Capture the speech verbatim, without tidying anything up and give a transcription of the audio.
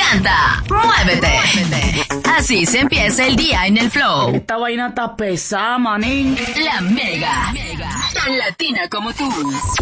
canta, muévete. Así se empieza el día en el flow. Esta vaina está pesada, manín. La Mega, tan latina como tú.